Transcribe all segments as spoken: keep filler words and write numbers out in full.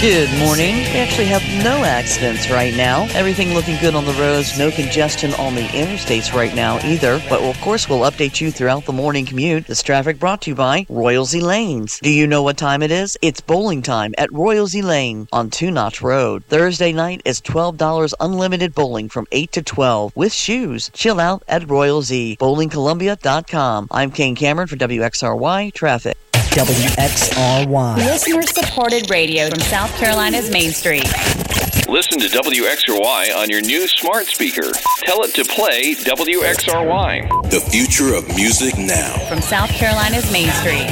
Good morning. We actually have no accidents right now. Everything looking good on the roads. No congestion on the interstates right now either. But of course, we'll update you throughout the morning commute. This traffic brought to you by Royalsy Lanes. Do you know what time it is? It's bowling time at Royalsy Lane on Two Notch Road. Thursday night is twelve dollars unlimited bowling from eight to twelve with shoes. Chill out at Royalsy. bowling columbia dot com. I'm Kane Cameron for W X R Y Traffic. W X R Y. Listener-supported radio from South Carolina's Main Street. Listen to W X R Y on your new smart speaker. Tell it to play W X R Y. The future of music now. From South Carolina's Main Street.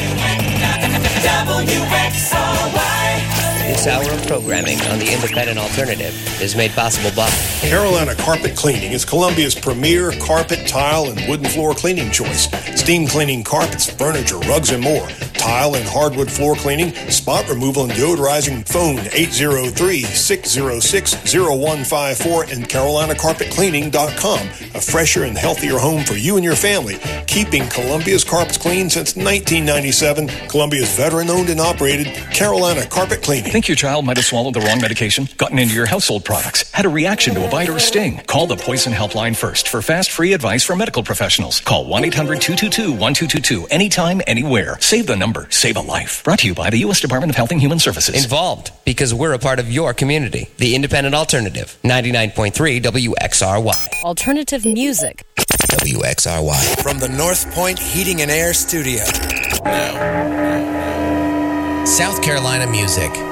W X R Y. This hour of programming on the Independent Alternative is made possible by Carolina Carpet Cleaning is Columbia's premier carpet, tile, and wooden floor cleaning choice. Steam cleaning carpets, furniture, rugs, and more. Tile and hardwood floor cleaning, spot removal, and deodorizing. Phone eight oh three, six oh six, oh one five four and carolina carpet cleaning dot com. A fresher and healthier home for you and your family. Keeping Columbia's carpets clean since nineteen ninety-seven. Columbia's veteran-owned and operated Carolina Carpet Cleaning. Think your child might have swallowed the wrong medication, gotten into your household products, had a reaction to a bite or a sting? Call the Poison Helpline first for fast, free advice from medical professionals. Call one eight hundred two two two one two two two anytime, anywhere. Save the number. Save a life. Brought to you by the U S Department of Health and Human Services. Involved because we're a part of your community. The Independent Alternative. ninety-nine point three W X R Y. Alternative music. W X R Y. From the North Point Heating and Air Studio. Now. South Carolina music.